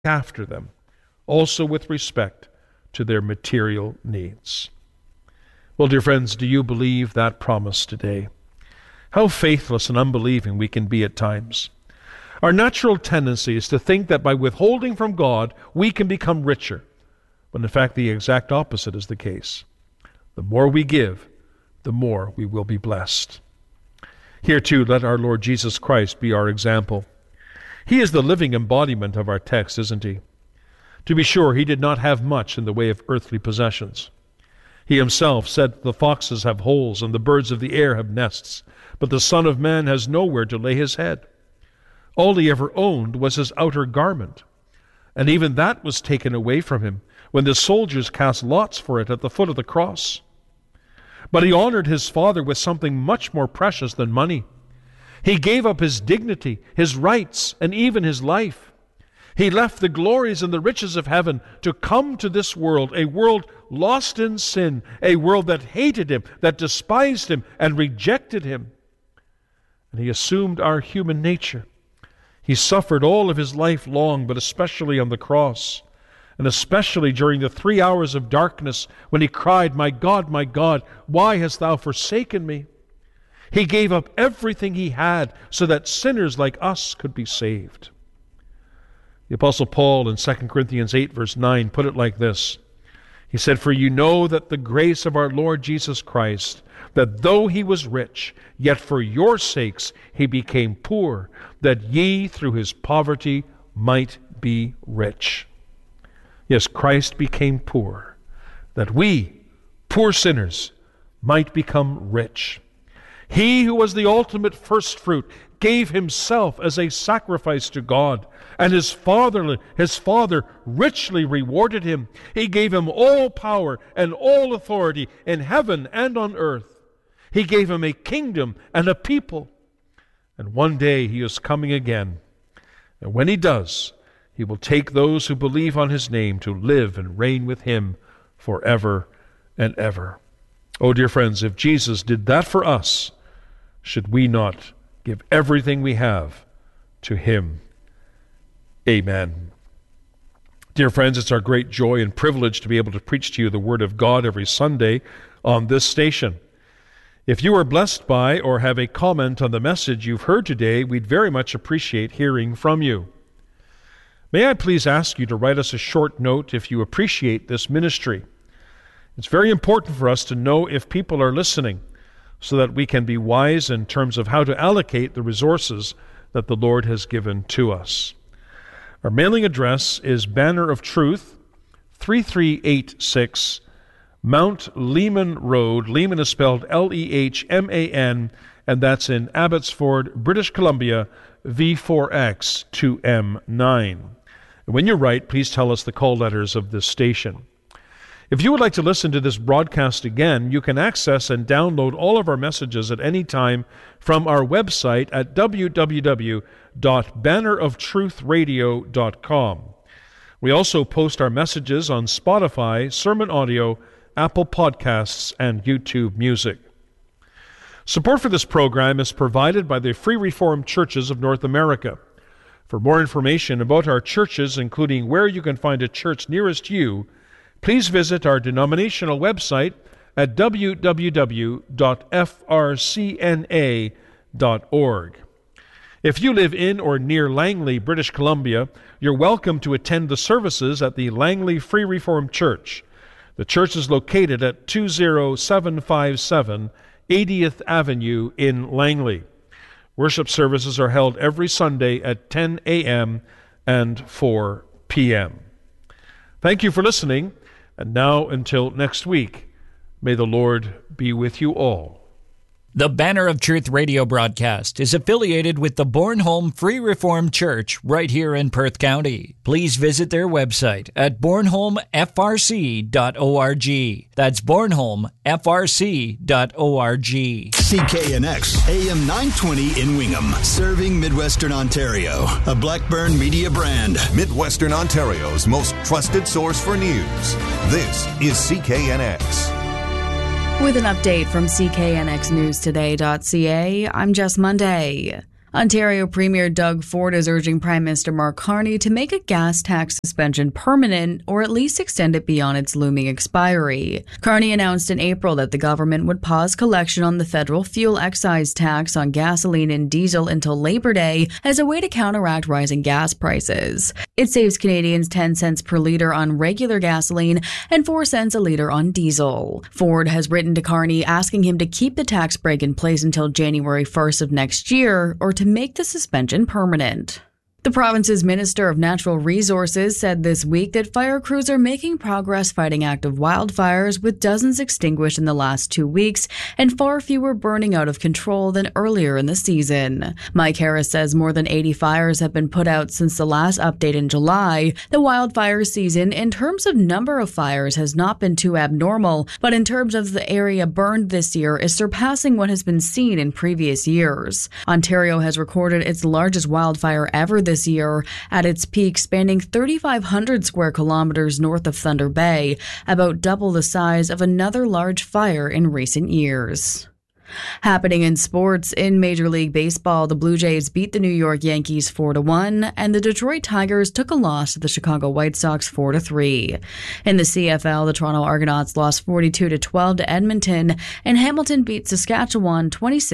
after them, also with respect to their material needs. Well, dear friends, do you believe that promise today? How faithless and unbelieving we can be at times. Our natural tendency is to think that by withholding from God, we can become richer, when in fact the exact opposite is the case. The more we give, the more we will be blessed. Here too, let our Lord Jesus Christ be our example. He is the living embodiment of our text, isn't he? To be sure, he did not have much in the way of earthly possessions. He himself said, "The foxes have holes and the birds of the air have nests, but the Son of Man has nowhere to lay his head." All he ever owned was his outer garment, and even that was taken away from him when the soldiers cast lots for it at the foot of the cross. But he honored his Father with something much more precious than money. He gave up his dignity, his rights, and even his life. He left the glories and the riches of heaven to come to this world, a world lost in sin, a world that hated him, that despised him, and rejected him. And he assumed our human nature. He suffered all of his life long, but especially on the cross, and especially during the 3 hours of darkness when he cried, my God, why hast thou forsaken me?" He gave up everything he had so that sinners like us could be saved. The Apostle Paul in 2 Corinthians 8, verse 9, put it like this. He said, "For you know that the grace of our Lord Jesus Christ, that though he was rich, yet for your sakes he became poor, that ye through his poverty might be rich." Yes, Christ became poor, that we, poor sinners, might become rich. He who was the ultimate first fruit gave himself as a sacrifice to God, and his Father richly rewarded him. He gave him all power and all authority in heaven and on earth. He gave him a kingdom and a people. And one day he is coming again. And when he does, he will take those who believe on his name to live and reign with him forever and ever. Oh, dear friends, if Jesus did that for us, should we not give everything we have to him? Amen. Dear friends, it's our great joy and privilege to be able to preach to you the Word of God every Sunday on this station. If you are blessed by or have a comment on the message you've heard today, we'd very much appreciate hearing from you. May I please ask you to write us a short note if you appreciate this ministry. It's very important for us to know if people are listening so that we can be wise in terms of how to allocate the resources that the Lord has given to us. Our mailing address is Banner of Truth, 3386 Mount Lehman Road. Lehman is spelled Lehman, and that's in Abbotsford, British Columbia, V4X 2M9. And when you write, please tell us the call letters of this station. If you would like to listen to this broadcast again, you can access and download all of our messages at any time from our website at www.banneroftruthradio.com. We also post our messages on Spotify, Sermon Audio, Apple Podcasts, and YouTube Music. Support for this program is provided by the Free Reformed Churches of North America. For more information about our churches, including where you can find a church nearest you, please visit our denominational website at www.frcna.org. If you live in or near Langley, British Columbia, you're welcome to attend the services at the Langley Free Reformed Church. The church is located at 20757 80th Avenue in Langley. Worship services are held every Sunday at 10 a.m. and 4 p.m. Thank you for listening, and now until next week, may the Lord be with you all. The Banner of Truth radio broadcast is affiliated with the Bornholm Free Reformed Church right here in Perth County. Please visit their website at bornholmfrc.org. That's bornholmfrc.org. CKNX AM 920 in Wingham, serving Midwestern Ontario. A Blackburn Media brand. Midwestern Ontario's most trusted source for news. This is CKNX. With an update from CKNXNewsToday.ca, I'm Jess Monday. Ontario Premier Doug Ford is urging Prime Minister Mark Carney to make a gas tax suspension permanent or at least extend it beyond its looming expiry. Carney announced in April that the government would pause collection on the federal fuel excise tax on gasoline and diesel until Labor Day as a way to counteract rising gas prices. It saves Canadians 10 cents per litre on regular gasoline and 4 cents a litre on diesel. Ford has written to Carney asking him to keep the tax break in place until January 1st of next year or to make the suspension permanent. The province's Minister of Natural Resources said this week that fire crews are making progress fighting active wildfires, with dozens extinguished in the last 2 weeks and far fewer burning out of control than earlier in the season. Mike Harris says more than 80 fires have been put out since the last update in July. The wildfire season, in terms of number of fires, has not been too abnormal, but in terms of the area burned this year is surpassing what has been seen in previous years. Ontario has recorded its largest wildfire ever this year, at its peak spanning 3,500 square kilometers north of Thunder Bay, about double the size of another large fire in recent years. Happening in sports, in Major League Baseball, the Blue Jays beat the New York Yankees 4-1, and the Detroit Tigers took a loss to the Chicago White Sox 4-3. In the CFL, the Toronto Argonauts lost 42-12 to Edmonton, and Hamilton beat Saskatchewan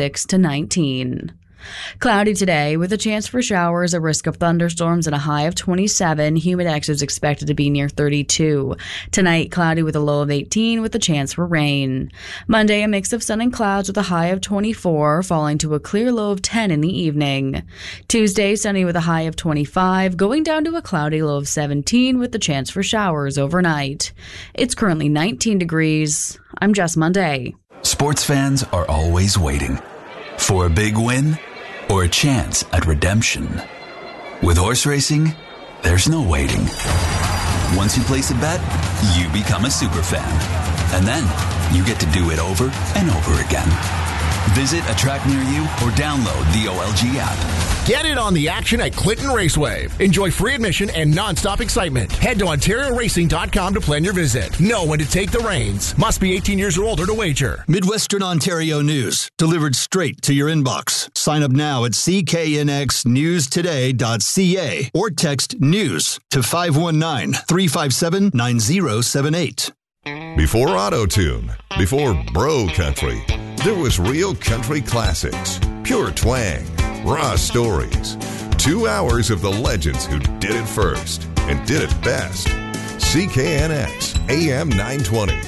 26-19. Cloudy today with a chance for showers, a risk of thunderstorms, and a high of 27. Humidex is expected to be near 32. Tonight, cloudy with a low of 18 with a chance for rain. Monday, a mix of sun and clouds with a high of 24, falling to a clear low of 10 in the evening. Tuesday, sunny with a high of 25, going down to a cloudy low of 17 with the chance for showers overnight. It's currently 19 degrees. I'm Jess Monday. Sports fans are always waiting for a big win or a chance at redemption. With horse racing, there's no waiting. Once you place a bet, you become a super fan. And then you get to do it over and over again. Visit a track near you or download the OLG app. Get in on the action at Clinton Raceway. Enjoy free admission and non-stop excitement. Head to OntarioRacing.com to plan your visit. Know when to take the reins. Must be 18 years or older to wager. Midwestern Ontario news, delivered straight to your inbox. Sign up now at cknxnewstoday.ca or text NEWS to 519-357-9078. Before Auto-Tune, before Bro Country, there was real country classics, pure twang, raw stories. 2 hours of the legends who did it first and did it best. CKNX AM 920.